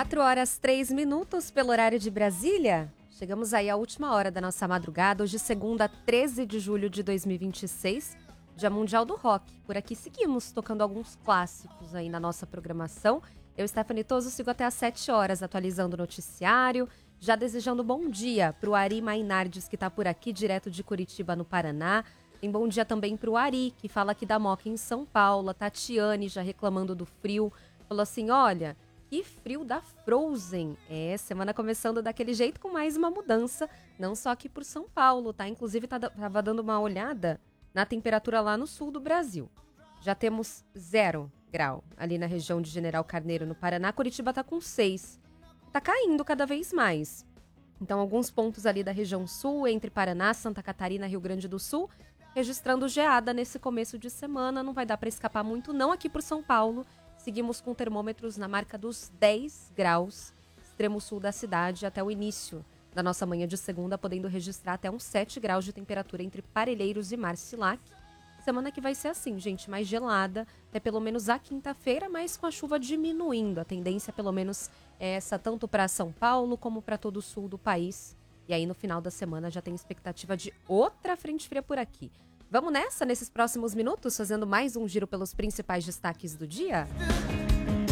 4h03 pelo horário de Brasília. Chegamos aí à última hora da nossa madrugada, hoje segunda, 13 de julho de 2026, Dia Mundial do Rock. Por aqui seguimos tocando alguns clássicos aí na nossa programação. Eu, Stephanie Toso, sigo até às 7 horas atualizando o noticiário, já desejando bom dia para o Ari Mainardes, que está por aqui, direto de Curitiba, no Paraná. Tem bom dia também para o Ari, que fala aqui da Moca em São Paulo. A Tatiane já reclamando do frio. Falou assim, olha, que frio da Frozen. Semana começando daquele jeito com mais uma mudança, não só aqui por São Paulo, tá? Inclusive tava dando uma olhada na temperatura lá no sul do Brasil. Já temos 0 grau ali na região de General Carneiro, no Paraná. Curitiba tá com 6. Tá caindo cada vez mais. Então, alguns pontos ali da região sul, entre Paraná, Santa Catarina, Rio Grande do Sul, registrando geada nesse começo de semana. Não vai dar para escapar muito, não, aqui por São Paulo. Seguimos com termômetros na marca dos 10 graus, extremo sul da cidade, até o início da nossa manhã de segunda, podendo registrar até uns 7 graus de temperatura entre Parelheiros e Marcilac. Semana que vai ser assim, gente, mais gelada, até pelo menos a quinta-feira, mas com a chuva diminuindo. A tendência, pelo menos, é essa tanto para São Paulo como para todo o sul do país. E aí, no final da semana, já tem expectativa de outra frente fria por aqui. Vamos nessa, nesses próximos minutos, fazendo mais um giro pelos principais destaques do dia?